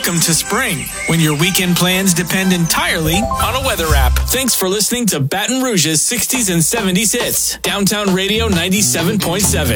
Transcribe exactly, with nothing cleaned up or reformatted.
Welcome to spring, when your weekend plans depend entirely on a weather app. Thanks for listening to Baton Rouge's sixties and seventies hits. Downtown Radio ninety-seven point seven.